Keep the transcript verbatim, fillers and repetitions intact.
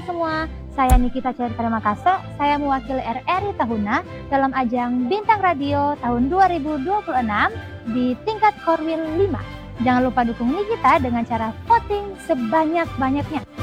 teman-teman semua, saya Nikita Cerita Makassar. Saya mewakili R R I Tahuna dalam ajang Bintang Radio tahun dua ribu dua puluh enam di tingkat Korwil lima. Jangan lupa dukung Nikita dengan cara voting sebanyak-banyaknya.